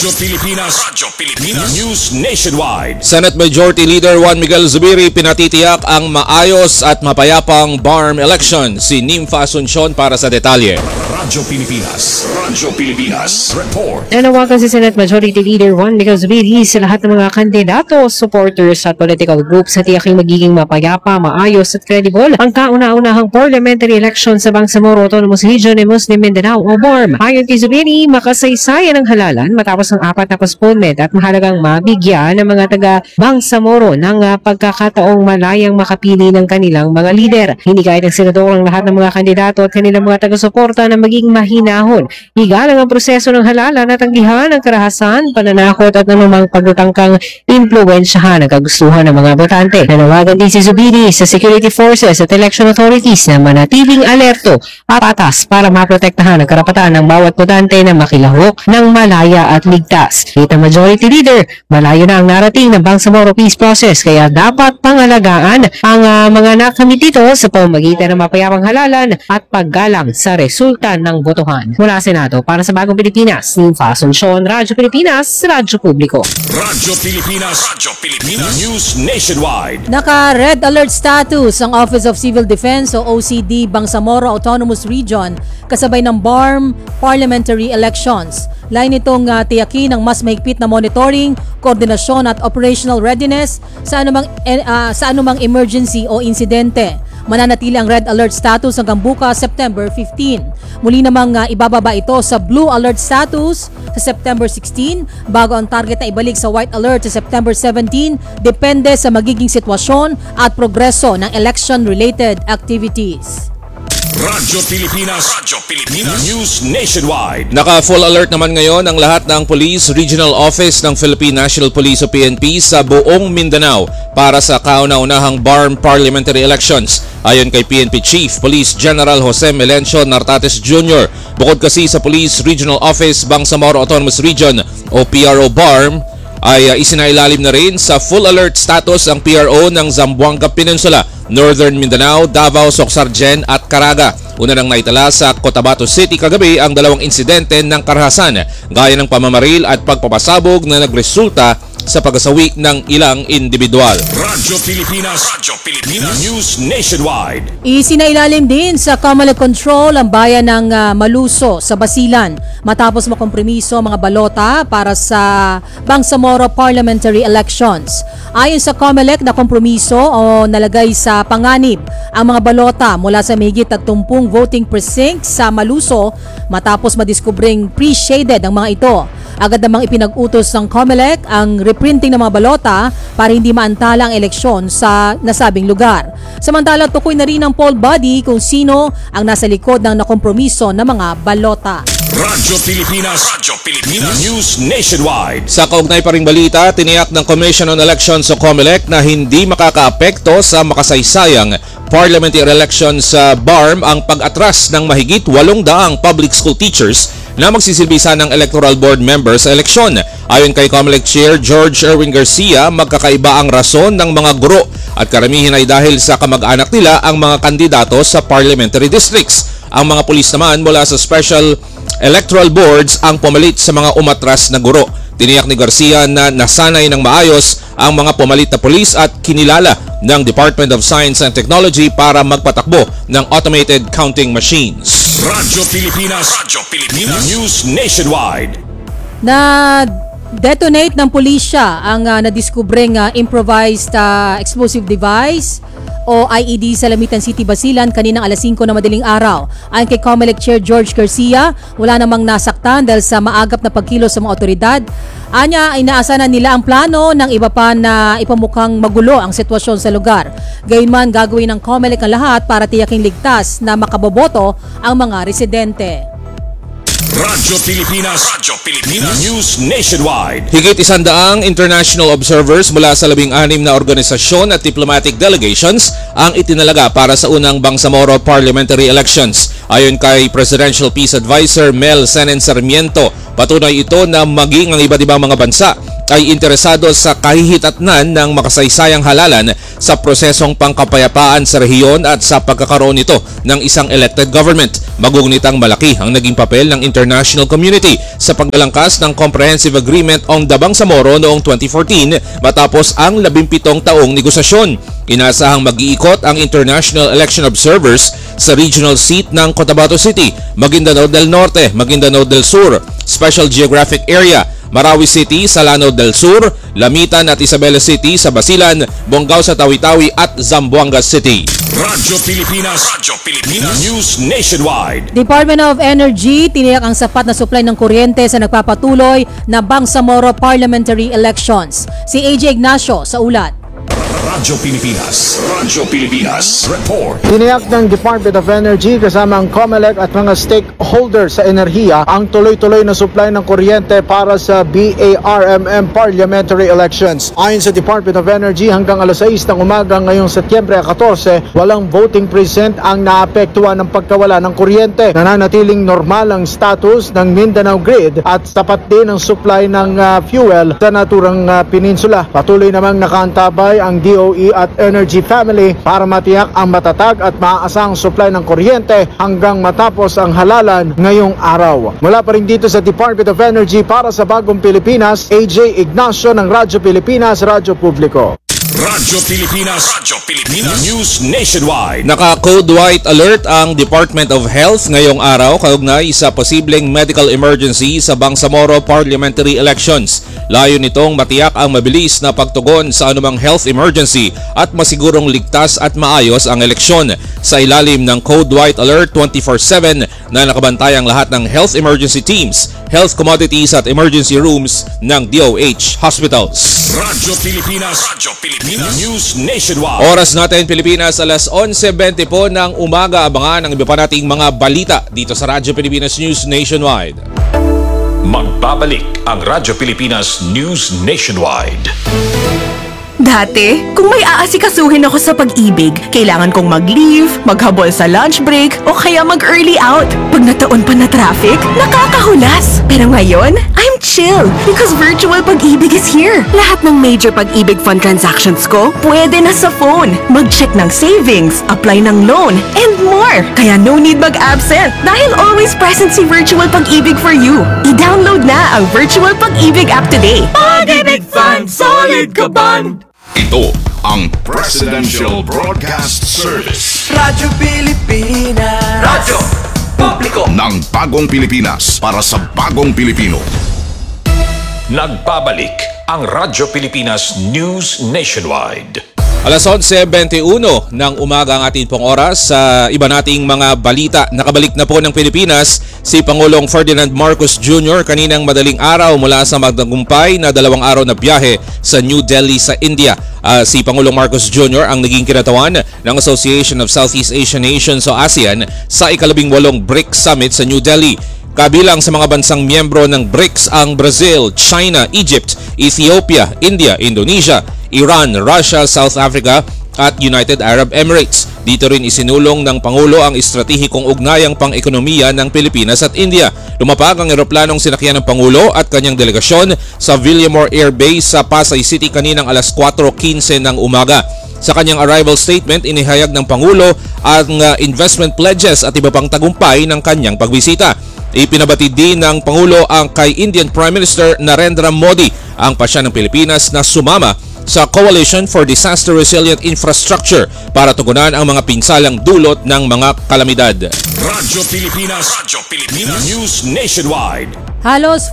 Radyo Pilipinas News Nationwide. Senate Majority Leader Juan Miguel Zubiri pinatitiyak ang maayos at mapayapang BARM election. Si Nympha Asuncion para sa detalye. Radyo Pilipinas Report. Nanawagan si Senate Majority Leader Juan Miguel Zubiri sa lahat ng mga kandidato, supporters at political groups sa tiyaking magiging mapayapa, maayos at credible ang kauna-unahang parliamentary election sa Bangsamoro Autonomous Region ng Muslim Mindanao o BARM. Ayon kay Zubiri, makasaysayan ang halalan matapos ang 4 na postponement at mahalagang mabigyan ng mga taga Bangsamoro ng pagkakataong malayang makapili ng kanilang mga lider. Hinikayat ng senador ang lahat ng mga kandidato at kanilang mga taga-suporta na maging mahinahon. Igalang ang proseso ng halalan at tanggihan ang karahasan, pananakot at anumang pagtatangkang impluwensyahan ang kagustuhan ng mga botante. Nanawagan din si Zubiri sa security forces at election authorities na manatiling alerto at patas para maprotektahan ang karapatan ng bawat botante na makilahok ng malaya at ligtas. Kita Majority Leader, malayo na ang narating ng Bangsamoro Peace Process kaya dapat pangalagaan ang mga nakamit dito sa pamamagitan ng mapayapang halalan at paggalang sa resulta ng botohan. Mula Senado, para sa Bagong Pilipinas, Nympha Asuncion, Radyo Pilipinas, Radyo Publiko. Radyo Pilipinas News Nationwide. Naka-red alert status ang Office of Civil Defense o OCD Bangsamoro Autonomous Region kasabay ng BARM parliamentary elections. Lain itong tiyakin ng mas mahigpit na monitoring, koordinasyon at operational readiness sa anumang emergency o insidente. Mananatili ang red alert status hanggang bukas September 15. Muli namang ibababa ito sa blue alert status sa September 16 bago ang target na ibalik sa white alert sa September 17 depende sa magiging sitwasyon at progreso ng election-related activities. Radyo Pilipinas News Nationwide. Naka-full alert naman ngayon ang lahat ng Police Regional Office ng Philippine National Police o PNP sa buong Mindanao para sa kauna-unahang BARM parliamentary elections. Ayon kay PNP Chief Police General Jose Melencio Nartates Jr., bukod kasi sa Police Regional Office Bangsamoro Autonomous Region o PRO BARM, ay isinailalim na rin sa full alert status ang PRO ng Zamboanga Peninsula, Northern Mindanao, Davao, Soxargen at Caraga. Una nang naitala sa Cotabato City kagabi ang dalawang insidente ng karahasan gaya ng pamamaril at pagpapasabog na nagresulta sa pagsawi ng ilang individual. Radyo Pilipinas News Nationwide. Isinailalim din sa Comelec Control ang bayan ng Maluso sa Basilan matapos makompromiso mga balota para sa Bangsamoro parliamentary elections. Ayon sa Comelec na kompromiso o nalagay sa panganib ang mga balota mula sa mahigit 30 voting precincts sa Maluso matapos madiskubring pre-shaded ang mga ito. Agad namang ipinag-utos ng Comelec ang reprinting ng mga balota para hindi maantala ang eleksyon sa nasabing lugar. Samantala, tukoy na rin ng poll body kung sino ang nasa likod ng nakompromiso ng mga balota. Radyo Pilipinas News Nationwide. Sa kaugnay pa ring balita, tiniyak ng Commission on Elections o COMELEC na hindi makakaapekto sa makasaysayang parliamentary election sa BARM ang pag-atras ng mahigit 800 public school teachers na magsisilbisa ng electoral board member sa eleksyon. Ayon kay COMELEC Chair George Erwin Garcia, magkakaiba ang rason ng mga guro at karamihan ay dahil sa kamag-anak nila ang mga kandidato sa parliamentary districts. Ang mga pulis naman mula sa special electoral boards ang pumalit sa mga umatras na guro. Tiniyak ni Garcia na nasanay ng maayos ang mga pumalit na pulis at kinilala ng Department of Science and Technology para magpatakbo ng automated counting machines. Radyo Pilipinas News Nationwide. Na-detonate ng pulisya ang nadiskubreng improvised explosive device o IED sa Lamitan City, Basilan kaninang alas 5 na madaling araw. Ayon kay COMELEC Chair George Garcia, wala namang nasaktan dahil sa maagap na pagkilos sa mga otoridad. Anya, inaasahan nila ang plano ng iba pa na ipamukhang magulo ang sitwasyon sa lugar. Gayunman, gagawin ng COMELEC ang lahat para tiyaking ligtas na makaboboto ang mga residente. Radyo Pilipinas News Nationwide. Higit 100 international observers mula sa 16 na organisasyon at diplomatic delegations ang itinalaga para sa unang Bangsamoro parliamentary elections. Ayon kay Presidential Peace Advisor Mel Senen Sarmiento, patunay ito na maging ang iba't ibang mga bansa ay interesado sa kahihitatnan ng makasaysayang halalan sa prosesong pangkapayapaan sa rehiyon at sa pagkakaroon nito ng isang elected government. Magugunitang malaki ang naging papel ng international community sa paglalangkas ng Comprehensive Agreement on the Bangsamoro noong 2014 matapos ang 17 taong negosasyon. Inasahang mag-iikot ang international election observers sa regional seat ng Cotabato City, Maguindanao del Norte, Maguindanao del Sur, Special Geographic Area, Marawi City sa Lanao del Sur, Lamitan at Isabela City sa Basilan, Bonggao sa Tawi-Tawi at Zamboanga City. Radyo Pilipinas, News Nationwide. Department of Energy tiniyak ang sapat na supply ng kuryente sa nagpapatuloy na Bangsamoro Parliamentary Elections. Si AJ Ignacio sa ulat. Radyo Pilipinas, report. Tiniyak ng Department of Energy kasama ang COMELEC at mga stakeholders sa enerhiya ang tuloy-tuloy na supply ng kuryente para sa BARMM parliamentary elections. Ayon sa Department of Energy, hanggang alas 6 ng umaga ngayong Setyembre 14, walang voting precinct ang naapektuhan ng pagkawala ng kuryente. Nananatiling normal ang status ng Mindanao Grid at tapat din ang supply ng fuel sa naturang peninsula. Patuloy namang nakaantabay ang DOE at Energy Family para matiyak ang matatag at maaasang supply ng kuryente hanggang matapos ang halalan ngayong araw. Mula pa rin dito sa Department of Energy para sa Bagong Pilipinas, AJ Ignacio ng Radyo Pilipinas, Radyo Publiko. Radyo Pilipinas, News Nationwide. Naka-code white alert ang Department of Health ngayong araw kaugnay sa posibleng medical emergency sa Bangsamoro parliamentary elections. Layo nitong matiyak ang mabilis na pagtugon sa anumang health emergency at masigurong ligtas at maayos ang eleksyon. Sa ilalim ng Code White Alert 24/7 na nakabantay ang lahat ng health emergency teams, health commodities at emergency rooms ng DOH hospitals. Radyo Pilipinas, News Nationwide. Oras natin Pilipinas, alas 11:20 po ng umaga. Abangan ang iba pa nating mga balita dito sa Radyo Pilipinas News Nationwide. Magbabalik ang Radyo Pilipinas News Nationwide. Dati, kung may aasikasuhin ako sa pag-ibig, kailangan kong mag-leave, maghabol sa lunch break, o kaya mag-early out. Pag nataon pa na traffic, nakakahulas. Pero ngayon, I'm chill because virtual pag-ibig is here. Lahat ng major pag-ibig fund transactions ko, pwede na sa phone. Mag-check ng savings, apply ng loan, and more. Kaya no need mag-absent dahil always present si Virtual Pag-ibig for you. I-download na ang Virtual Pag-ibig app today. Pag-ibig Fund, solid ka ban! Ito ang Presidential Broadcast Service Radyo Pilipinas. Radyo Publiko ng Bagong Pilipinas para sa Bagong Pilipino. Nagbabalik ang Radyo Pilipinas News Nationwide. Alas 11:21 ng umaga ang ating pong oras sa iba nating mga balita. Nakabalik na po ng Pilipinas si Pangulong Ferdinand Marcos Jr. kaninang madaling araw mula sa magtagumpay na 2 araw na biyahe sa New Delhi sa India. Si Pangulong Marcos Jr. ang naging kinatawan ng Association of Southeast Asian Nations o ASEAN sa ika-18 BRICS Summit sa New Delhi. Kabilang sa mga bansang miyembro ng BRICS ang Brazil, China, Egypt, Ethiopia, India, Indonesia, Iran, Russia, South Africa at United Arab Emirates. Dito rin isinulong ng Pangulo ang estratehikong ugnayang pang-ekonomiya ng Pilipinas at India. Lumapag ang eroplanong sinakyan ng Pangulo at kanyang delegasyon sa Villamor Air Base sa Pasay City kaninang alas 4:15 ng umaga. Sa kanyang arrival statement, inihayag ng Pangulo ang investment pledges at iba pang tagumpay ng kanyang pagbisita. Ipinabatid din ng Pangulo ang kay Indian Prime Minister Narendra Modi ang pasya ng Pilipinas na sumama sa Coalition for Disaster Resilient Infrastructure para tugunan ang mga pinsalang dulot ng mga kalamidad. Radyo Pilipinas News Nationwide. Halos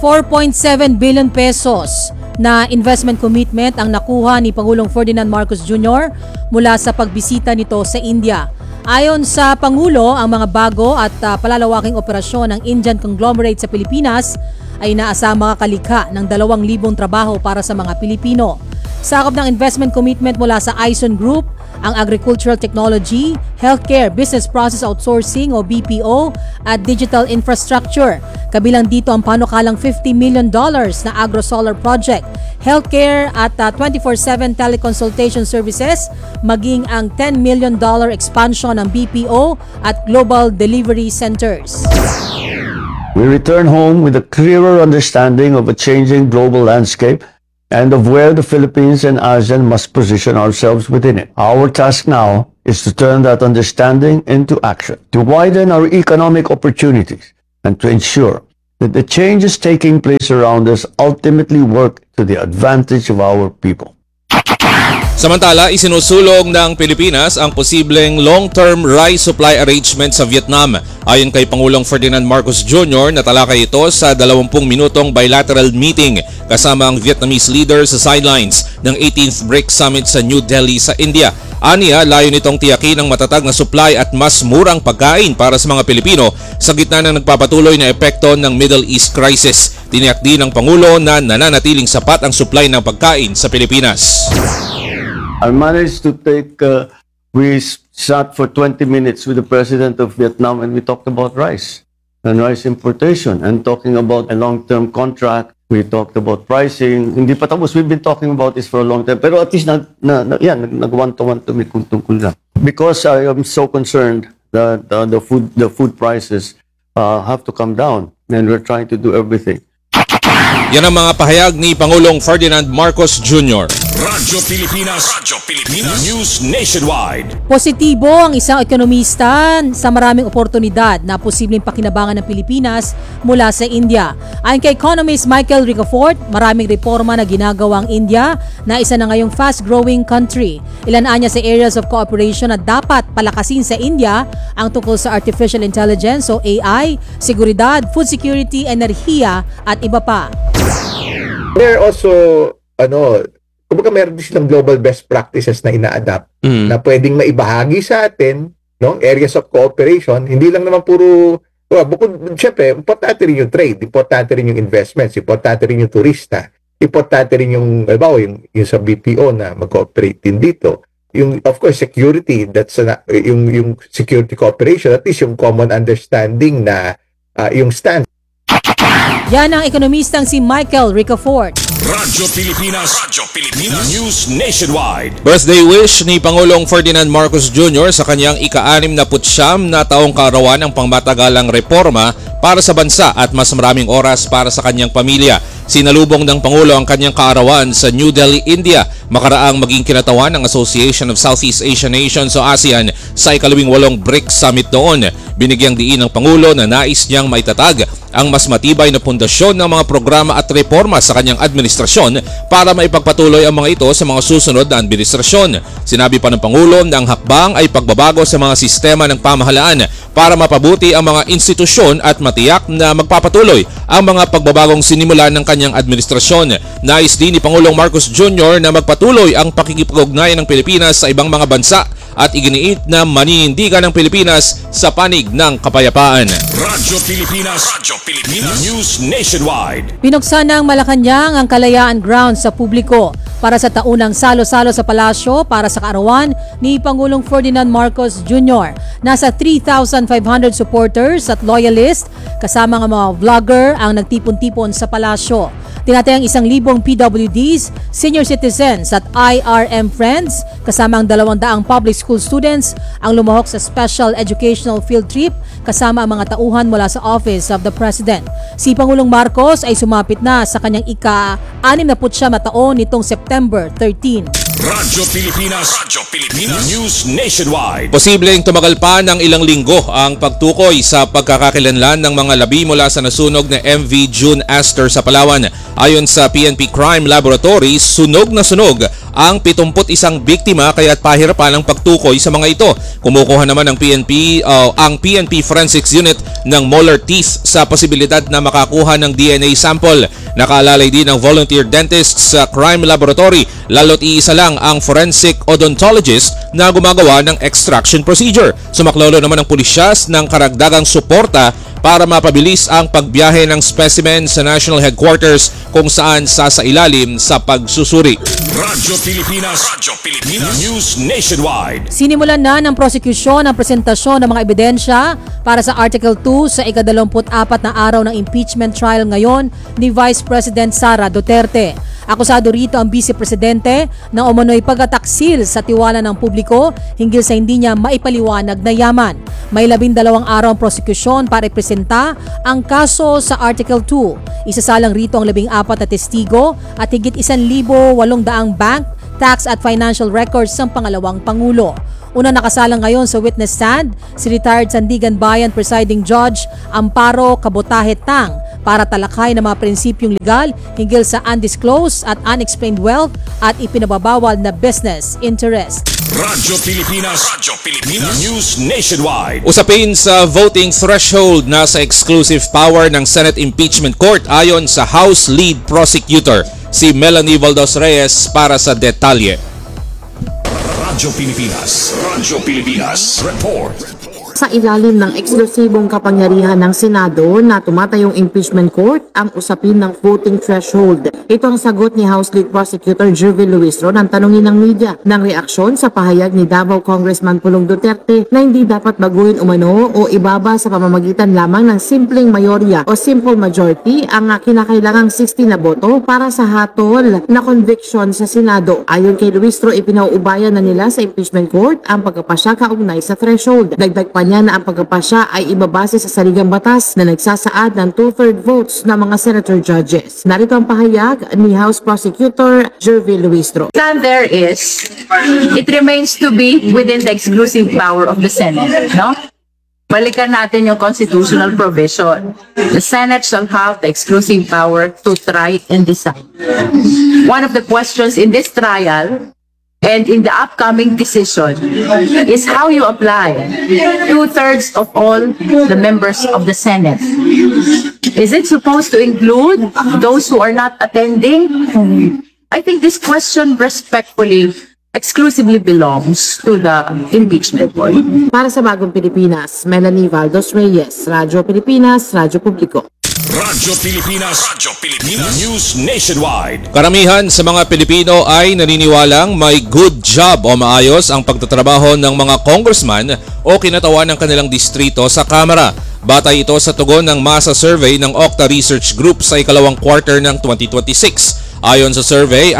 4.7 billion pesos na investment commitment ang nakuha ni Pangulong Ferdinand Marcos Jr. mula sa pagbisita nito sa India. Ayon sa Pangulo, ang mga bago at palalawaking operasyon ng Indian conglomerate sa Pilipinas ay inaasang makakalikha ng 2,000 trabaho para sa mga Pilipino. Sakop ng investment commitment mula sa Aison Group, ang agricultural technology, healthcare, business process outsourcing o BPO at digital infrastructure. Kabilang dito ang panukalang $50 million na agro-solar project, healthcare at 24/7 teleconsultation services, maging ang $10 million expansion ng BPO at global delivery centers. We return home with a clearer understanding of a changing global landscape and of where the Philippines and ASEAN must position ourselves within it. Our task now is to turn that understanding into action, to widen our economic opportunities, and to ensure that the changes taking place around us ultimately work to the advantage of our people. Samantala, isinusulong ng Pilipinas ang posibleng long-term rice supply arrangement sa Vietnam. Ayon kay Pangulong Ferdinand Marcos Jr., natalakay ito sa 20 minutong bilateral meeting kasama ang Vietnamese leader sa sidelines ng 18th BRICS Summit sa New Delhi sa India. Aniya, layo nitong tiyakin ang matatag na supply at mas murang pagkain para sa mga Pilipino sa gitna ng nagpapatuloy na epekto ng Middle East crisis. Tiniyak din ng Pangulo na nananatiling sapat ang supply ng pagkain sa Pilipinas. I managed to we sat for 20 minutes with the president of Vietnam and we talked about rice and rice importation and talking about a long-term contract. We talked about pricing. Hindi pa tapos. We've been talking about this for a long time. Pero at least nag-one-to-one to me kung tungkol na. Because I am so concerned that the food prices have to come down and we're trying to do everything. Yan ang mga pahayag ni Pangulong Ferdinand Marcos Jr. Radyo Pilipinas, News Nationwide. Positibo ang isang ekonomista sa maraming oportunidad na posibleng pakinabangan ng Pilipinas mula sa India. Ayon kay economist Michael Ricafort, maraming reforma na ginagawa ang India na isa na ngayong fast-growing country. Ilanaan niya sa areas of cooperation na dapat palakasin sa India ang tungkol sa artificial intelligence o AI, seguridad, food security, enerhiya at iba pa. There also, kumbaga meron din silang global best practices na ina-adapt na pwedeng maibahagi sa atin, no? Areas of cooperation, hindi lang naman puro, bukod, syempre, importante rin yung trade, importante rin yung investments, importante rin yung turista, importante rin yung, yung sa BPO na mag-cooperate din dito. Yung, of course, security, that's yung security cooperation, at least yung common understanding na yung stance. Yan ang ekonomistang si Michael Ricafort. Radyo Pilipinas, News Nationwide. Birthday wish ni Pangulong Ferdinand Marcos Jr. sa kanyang ika-69 na taong kaarawan ng pangmatagalang reforma para sa bansa at mas maraming oras para sa kanyang pamilya. Sinalubong ng Pangulo ang kanyang kaarawan sa New Delhi, India, makaraang maging kinatawan ng Association of Southeast Asian Nations o ASEAN sa ika-18 BRICS Summit noon. Binigyang diin ng Pangulo na nais niyang maitatag ang mas matibay na pundasyon ng mga programa at reforma sa kanyang administrasyon para maipagpatuloy ang mga ito sa mga susunod na administrasyon. Sinabi pa ng Pangulo na ang hakbang ay pagbabago sa mga sistema ng pamahalaan para mapabuti ang mga institusyon at matiyak na magpapatuloy ang mga pagbabagong sinimulan ng kanyang administrasyon. Nais din ni Pangulong Marcos Jr. na magpatuloy ang pakikipag-ugnayan ng Pilipinas sa ibang mga bansa at iginiit na maninindigan ng Pilipinas sa panig ng kapayapaan. Radyo Pilipinas, News Nationwide. Pinuksan ng Malacanang ang Kalayaan Grounds sa publiko para sa taunang salo-salo sa palasyo para sa kaarawan ni Pangulong Ferdinand Marcos Jr. Nasa 3,500 supporters at loyalists kasama ng mga vlogger ang nagtipon-tipon sa palasyo. Tinatayang 1,000 PWDs, senior citizens at IRM friends kasama ang 200 public school students ang lumahok sa special educational field trip kasama ang mga tauhan mula sa Office of the President. Si Pangulong Marcos ay sumapit na sa kanyang ika-69 na taon nitong September 13. Radyo Pilipinas, News Nationwide. Posibleng tumagal pa ng ilang linggo ang pagtukoy sa pagkakakilanlan ng mga labi mula sa nasunog na MV June Aster sa Palawan. Ayon sa PNP Crime Laboratory, sunog na sunog ang 71 biktima kaya't pahirapan ang pagtukoy sa mga ito. Kumukuha naman ang PNP Forensics Unit ng molar teeth sa posibilidad na makakuha ng DNA sample. Nakaalalay din ang volunteer dentist sa Crime Laboratory, lalo't iisa lang ang forensic odontologist na gumagawa ng extraction procedure. Sumaklolo naman ang pulisyas ng karagdagang suporta para mapabilis ang pagbiyahe ng specimen sa National Headquarters kung saan sasailalim sa pagsusuri. Radyo Pilipinas, News Nationwide. Sinimulan na ng prosekusyon ang presentasyon ng mga ebidensya para sa Article 2 sa ika-24 na araw ng impeachment trial ngayon ni Vice President Sara Duterte. Akusado rito ang Vice Presidente na umano'y pagtataksil sa tiwala ng publiko hinggil sa hindi niya maipaliwanag na yaman. May 12 araw ang prosekusyon para ipresenta ang kaso sa Article 2. Isasalang rito ang 14 na testigo at higit 1,800 bank, tax at financial records ng pangalawang Pangulo. Una nakasalang ngayon sa witness stand si retired Sandigan Bayan Presiding Judge Amparo Cabotaje Tang para talakay ng mga prinsipyong legal hinggil sa undisclosed at unexplained wealth at ipinababawal na business interest. Radyo Pilipinas, News Nationwide. Usapin sa voting threshold na sa exclusive power ng Senate Impeachment Court ayon sa House Lead Prosecutor si Melanie Valdos Reyes para sa detalye. Radyo Pilipinas, report. Sa ilalim ng eksklusibong kapangyarihan ng Senado na tumatayong impeachment court ang usapin ng voting threshold. Ito ang sagot ni House Lead Prosecutor Jervil Luistro nang tanungin ng media ng reaksyon sa pahayag ni Davao Congressman Pulong Duterte na hindi dapat baguhin umano o ibaba sa pamamagitan lamang ng simpleng mayorya o simple majority ang kinakailangang 60 na boto para sa hatol na conviction sa Senado. Ayon kay Luistro, ipinauubayan na nila sa impeachment court ang pagkapasya kaugnay sa threshold. Dagdag pa niya na ang pagkapasya ay ibabase sa saligang batas na nagsasaad ng 2/3 votes ng mga senator judges. Narito ang pahayag ni House Prosecutor Jervil Luistro. Plan there is, it remains to be within the exclusive power of the Senate, no? Balikan natin yung constitutional provision. The Senate shall have the exclusive power to try and decide. One of the questions in this trial and in the upcoming decision is how you apply 2/3 of all the members of the Senate. Is it supposed to include those who are not attending? I think this question respectfully exclusively belongs to the impeachment board. Para sa Bagong Pilipinas, Melanie Valdos Reyes, Radyo Pilipinas, Radyo Publiko. Radyo Pilipinas, News Nationwide. Karamihan sa mga Pilipino ay naniniwalang may good job o maayos ang pagtatrabaho ng mga congressman o kinatawan ng kanilang distrito sa Kamara. Batay ito sa tugon ng masa survey ng Octa Research Group sa ikalawang quarter ng 2026. Ayon sa survey,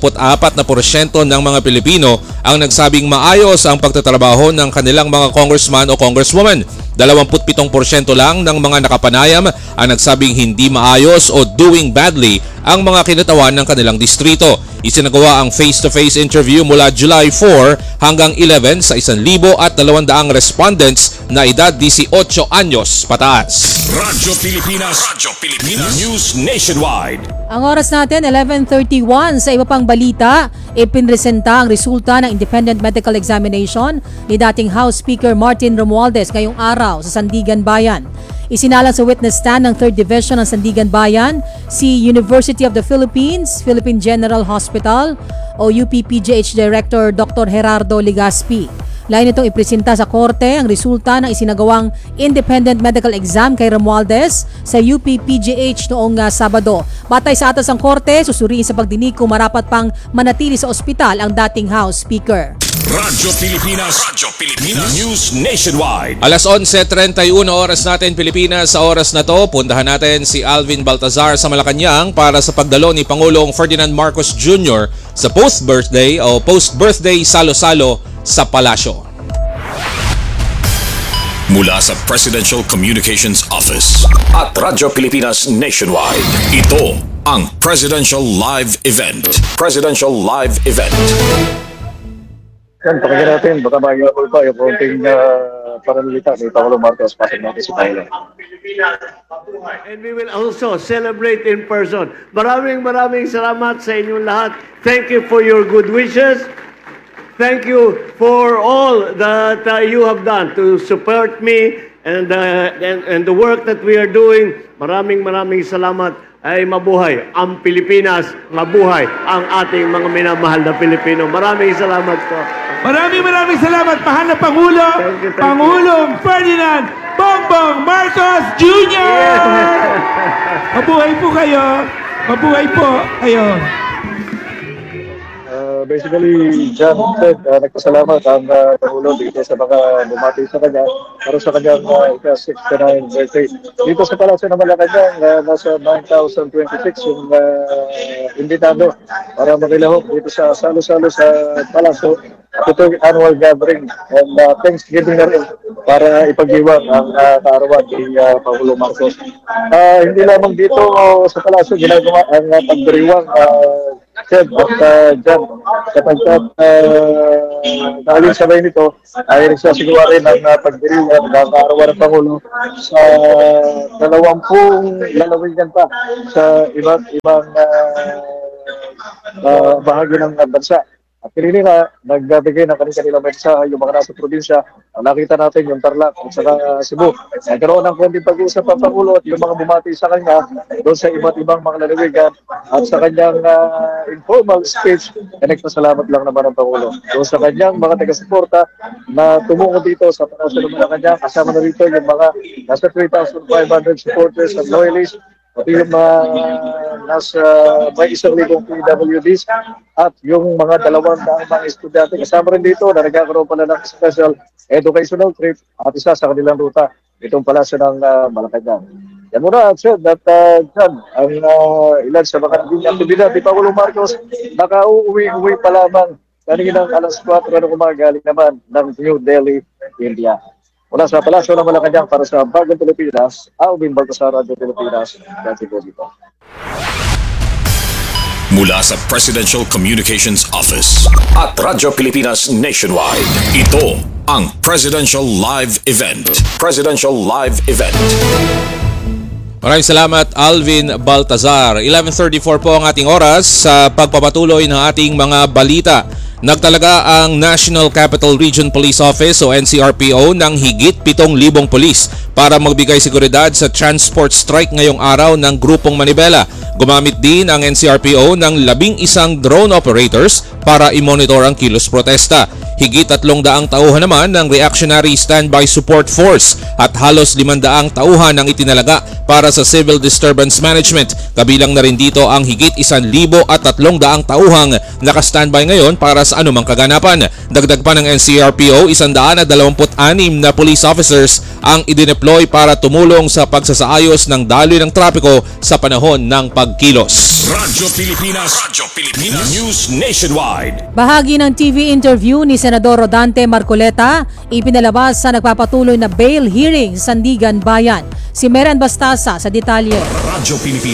64% ng mga Pilipino ang nagsabing maayos ang pagtatrabaho ng kanilang mga congressman o congresswoman. 27% lang ng mga nakapanayam ang nagsabing hindi maayos o doing badly ang mga kinatawan ng kanilang distrito. Isinagawa ang face-to-face interview mula July 4 hanggang 11 sa 1,200 respondents na edad 18 anyos pataas. Radyo Pilipinas, News Nationwide. Ang oras natin, 11:31. Sa iba pang balita, ipinresenta ang resulta ng independent medical examination ni dating House Speaker Martin Romualdez ngayong araw sa Sandigan Bayan. Isinalang sa witness stand ng 3rd Division ng Sandigan Bayan si University of the Philippines, Philippine General Hospital o UP-PGH Director Dr. Gerardo Legaspi. Lain itong ipresenta sa korte ang resulta ng isinagawang independent medical exam kay Romualdez sa UP-PGH noong Sabado. Batay sa atas ng korte, susuriin sa pagdinig kung marapat pang manatili sa ospital ang dating House Speaker. Radyo Pilipinas, News Nationwide. Alas 11:31 oras natin Pilipinas. Sa oras na to, puntahan natin si Alvin Baltazar sa Malacanang para sa pagdalo ni Pangulong Ferdinand Marcos Jr. sa post-birthday salo-salo sa palasyo. Mula sa Presidential Communications Office at Radyo Pilipinas Nationwide, ito ang Presidential Live Event. Yan, pakinggan natin. Baka mag-iapol pa yung konting paramilita ni Pangulong Marcos. Pasok natin si Thailand. And we will also celebrate in person. Maraming salamat sa inyong lahat. Thank you for your good wishes. Thank you for all that you have done to support me and the work that we are doing. Maraming salamat. Ay mabuhay ang Pilipinas, mabuhay ang ating mga minamahal na Pilipino. Maraming salamat po. Maraming salamat, mahal na Pangulo, Pangulong Ferdinand Bongbong Marcos Jr. Yeah. Mabuhay po kayo. Mabuhay po kayo. basically, John said, nagpasalamat ang Pangulo dito sa mga bumati sa kanya para sa kanyang ika-69 birthday. Dito sa Palasyo ng Malacanang, nasa 9,026 yung invitado para makilahok dito sa salo-salo sa Palasyo. Ito yung annual gathering and Thanksgiving na rin para ipagdiwang ang kaarawan ni Pangulo Marcos. Hindi lamang dito sa Palasyo ginagawa ang pagdiriwang Seb at John, sapagkat dahil sabay nito ay nagsasagawa rin ang pagdiriwang ng kaarawan ng Pangulo sa 20 lalawigan pa sa iba't ibang bahagi ng bansa. At pinili na nagbibigay ng kanilang mensahe yung mga nasa probinsya. Nakita natin yung Tarlac at saka Cebu. Nagkaroon ng konting pag-uusap ang Pangulo at yung mga bumati sa kanya doon sa iba't ibang mga lalawigan at sa kanyang informal speech ay nagpasalamat lang naman ang Pangulo. Doon sa kanyang mga taga-suporta na tumungo dito sa Palasyo ng Malacanang, kasama na rito yung mga nasa 3,500 supporters at loyalists, pati yung mga nasa may 1,000 PWDs at yung mga 200 mga estudyante. Kasama rin dito na nagkakaroon pala ng special educational trip at isa sa kanilang ruta itong Palasyo ng Malacanang. Yan muna, Sir, at John, ang ilan sa mga naging aktibidad ni Pangulong Marcos, nakauwi-uwi pa lamang kaninang alas 4 ng umaga galing naman ng New Delhi, India. Mula sa Palasyo ng Malacanang para sa Bagong Pilipinas, Alvin Baltasar, Radio Pilipinas, Dati po dito. Mula sa Presidential Communications Office at Radyo Pilipinas Nationwide, ito ang Presidential Live Event. Presidential Live Event. Maraming salamat, Alvin Baltazar. 11:34 po ang ating oras sa pagpapatuloy ng ating mga balita. Nagtalaga ang National Capital Region Police Office o NCRPO ng higit 7,000 pulis para magbigay seguridad sa transport strike ngayong araw ng Grupong Manibela. Gumamit din ang NCRPO ng 11 drone operators para i-monitor ang kilos protesta. Higit 300 tauhan naman ng Reactionary Standby Support Force at halos 500 tauhan ang itinalaga para sa Civil Disturbance Management. Kabilang na rin dito ang higit 1,300 tauhang naka-standby ngayon para sa anumang kaganapan. Dagdag pa ng NCRPO, 126 na police officers ang idineploy para tumulong sa pagsasaayos ng daloy ng trapiko sa panahon ng pagkilos. Radyo Pilipinas News Nationwide. Bahagi ng TV interview ni Senador Rodante Marcoleta, ipinalabas sa nagpapatuloy na bail hearing sa Sandigan Bayan. Si Meran Bastasa sa detalye. Radyo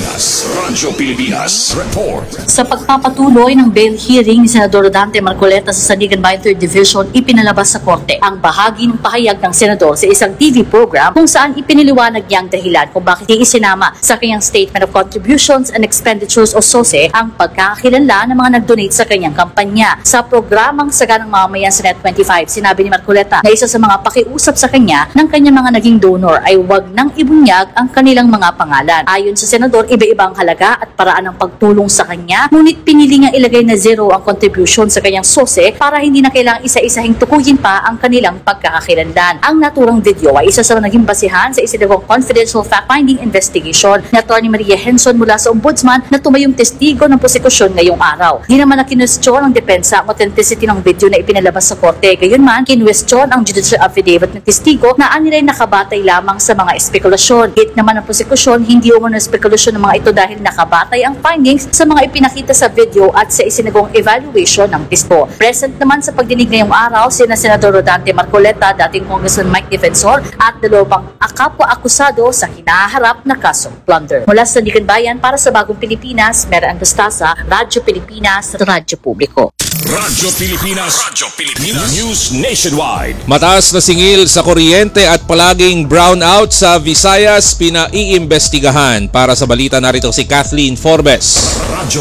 Pilipinas Report. Sa pagpapatuloy ng bail hearing ni Senador Rodante Marcoleta sa Sandigan Bayan 3rd Division, ipinalabas sa korte ang bahagi ng pahayag ng senador sa isang TV program kung saan ipiniliwanag niya ang dahilan kung bakit isinama sa kanyang Statement of Contributions and Expenditures o SOSE ang pagkakakilanlan ng mga nag-donate sa kanyang kampanya. Sa programang Saganang Mamamayan sa Net25, sinabi ni Marcoleta na isa sa mga pakiusap sa kanya ng kanyang mga naging donor ay wag nang ibunyag ang kanilang mga pangalan. Ayon sa senador, iba-ibang halaga at paraan ng pagtulong sa kanya, ngunit pinili niyang ilagay na zero ang contribution sa kanyang SOSE para hindi na kailangang isa-isahing tukuyin pa ang kanilang pagkakakilanlan. Ang naturang video ay isa sa naging basihan sa isinagawang confidential fact-finding investigation ni Atty. Maria Henson mula sa Ombudsman na tumayong testigo ng prosekusyon ngayong araw. Di naman na kinwestiyon ang depensa ang authenticity ng video na ipinalabas sa korte. Gayunman, kinwestiyon ang judicial affidavit ng testigo na anilay nakabatay lamang sa mga espekulasyon. Hit naman ang prosekusyon, hindi umano espekulasyon ng mga ito dahil nakabatay ang findings sa mga ipinakita sa video at sa isinagawang evaluation ng testigo. Present naman sa pagdinig ngayong araw sina Senador Rodante Marcoleta, dating Congressman Mike Defensor at dalawang kapwa-akusado sa hinaharap na kasong plunder. Mula sa Sandigan Bayan para sa Bagong Pilipinas, Meran Bastasa, Radyo Pilipinas, Radyo Publiko. Radyo Pilipinas News Nationwide. Mataas na singil sa kuryente at palaging brownout sa Visayas pinaiimbestigahan. Para sa balita, narito si Kathleen Forbes. Radyo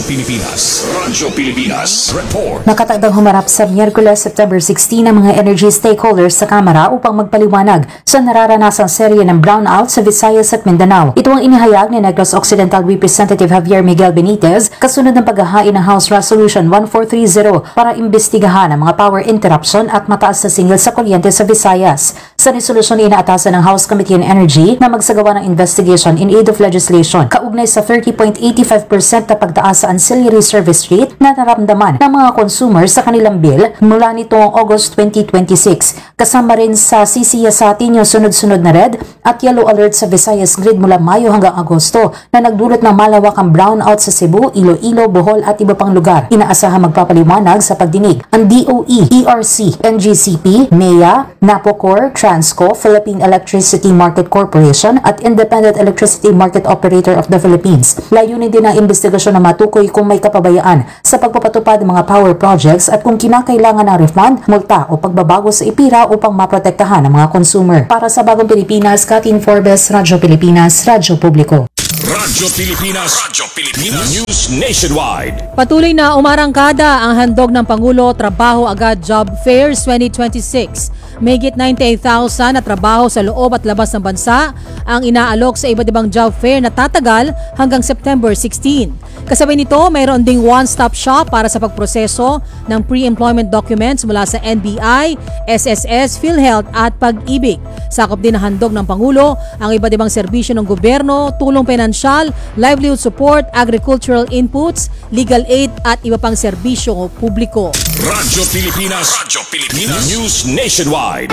Pilipinas Report. Nakatakdang humarap sa Miyerkules, September 16 ang mga energy stakeholders sa Kamara upang magpaliwanag sa nararanasang serye ng brownout sa Visayas at Mindanao. Ito ang inihayag ni Negros Occidental Representative Javier Miguel Benitez kasunod ng paghahain ng House Resolution 1430 para imbestigahan ang mga power interruption at mataas na singil sa kuryente sa Visayas. Sa resolusyon inaatasan ng House Committee on Energy na magsagawa ng investigation in aid of legislation kaugnay sa 30.85% na pagtaas sa ancillary service rate na naramdaman ng mga consumers sa kanilang bill mula nitong August 2026. Kasama rin sa sisiyasatin yung sunod-sunod na red at yellow alert sa Visayas grid mula Mayo hanggang Agosto na nagdulot ng malawakang brownout sa Cebu, Iloilo, Bohol at iba pang lugar. Inaasahan magpapaliwanag sa pagdinig ang DOE, ERC, NGCP, NEA, NAPOCOR, Transco, Philippine Electricity Market Corporation at Independent Electricity Market Operator of the Philippines. Layunin din ang investigasyon na matukoy kung may kapabayaan sa pagpapatupad ng mga power projects at kung kinakailangan ng refund, multa o pagbabago sa IPIRA upang maprotektahan ang mga consumer. Para sa Bagong Pilipinas, Katin Forbes, Radyo Pilipinas, Radyo Publiko. Radyo Pilipinas News Nationwide. Patuloy na umarangkada ang handog ng Pangulo Trabaho Agad Job Fairs 2026. Mahigit 98,000 na trabaho sa loob at labas ng bansa ang inaalok sa iba't ibang job fair na tatagal hanggang September 16. Kasabay nito, mayroon ding one-stop shop para sa pagproseso ng pre-employment documents mula sa NBI, SSS, PhilHealth at Pag-ibig. Sakop din na handog ng Pangulo ang iba't ibang serbisyo ng gobyerno, tulong pinansyal, livelihood support, agricultural inputs, legal aid at iba pang serbisyo publiko. Radyo Pilipinas News Nationwide.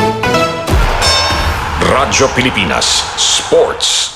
Radyo Pilipinas Sports.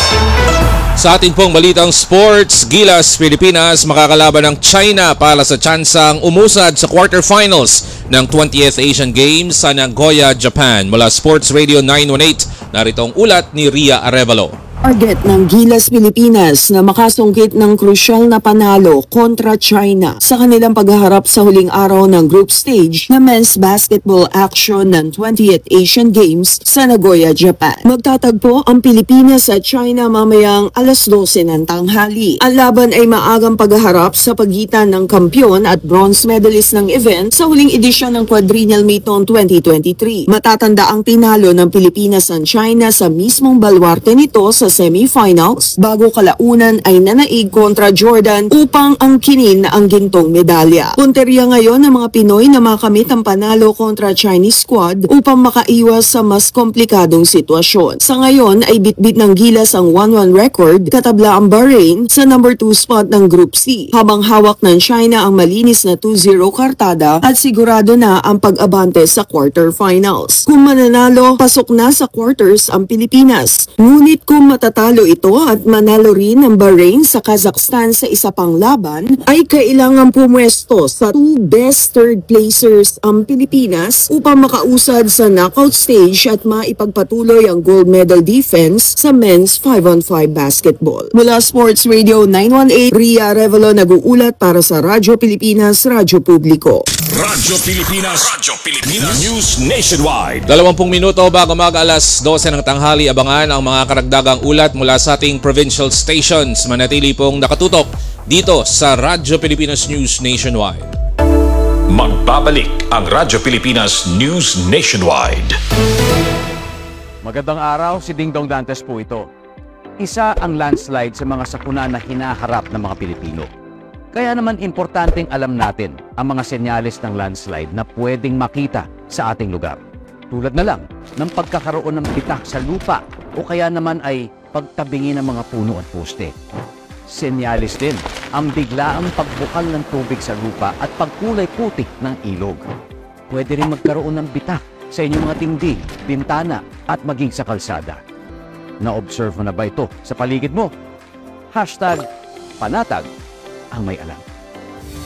Sa ating pong balitang sports, Gilas Pilipinas makakalaban ng China para sa tsansang umusad sa quarterfinals ng 20th Asian Games sa Nagoya, Japan. Mula Sports Radio 918, narito ang ulat ni Ria Arevalo. Target ng Gilas Pilipinas na makasungkit ng krusyal na panalo kontra China sa kanilang paghaharap sa huling araw ng group stage na men's basketball action ng 20th Asian Games sa Nagoya, Japan. Magtatagpo ang Pilipinas at China mamayang alas 12 ng tanghali. Ang laban ay maagang paghaharap sa pagitan ng kampyon at bronze medalist ng event sa huling edisyon ng quadrennial meet noong 2023. Matatanda ang tinalo ng Pilipinas ang China sa mismong balwarte nito sa semifinals bago kalaunan ay nanaig kontra Jordan upang angkinin ang gintong medalya. Punteriya ngayon ng mga Pinoy na makamit ang panalo kontra Chinese squad upang makaiwas sa mas komplikadong sitwasyon. Sa ngayon ay bitbit ng Gilas ang 1-1 record katabla ang Bahrain sa number 2 spot ng Group C habang hawak ng China ang malinis na 2-0 kartada at sigurado na ang pag-abante sa quarterfinals. Kung mananalo, pasok na sa quarters ang Pilipinas. Ngunit kung matatalo ito at manalo rin ng Bahrain sa Kazakhstan sa isa pang laban, ay kailangan pumwesto sa 2 best third placers ang Pilipinas upang makausad sa knockout stage at maipagpatuloy ang gold medal defense sa men's 5-on-5 basketball. Mula Sports Radio 918, Ria Arevalo nag-uulat para sa Radyo Pilipinas, Radyo Publiko. Radyo Pilipinas News Nationwide. 20 minuto bago mag-alas 12 ng tanghali, abangan ang mga karagdagang ulat mula sa ating provincial stations. Manatili pong nakatutok dito sa Radyo Pilipinas News Nationwide. Magbabalik ang Radyo Pilipinas News Nationwide. Magandang araw, si Dingdong Dantes po ito. Isa ang landslide sa mga sakuna na hinaharap ng mga Pilipino. Kaya naman importanteng alam natin ang mga senyales ng landslide na pwedeng makita sa ating lugar. Tulad na lang ng pagkakaroon ng bitak sa lupa o kaya naman ay pagtabingi ng mga puno at poste. Senyales din ang biglaang pagbukal ng tubig sa lupa at pagkulay putik ng ilog. Pwede rin magkaroon ng bitak sa inyong mga dingding, bintana at maging sa kalsada. Na-observe mo na ba ito sa paligid mo? #panatag ang may alam.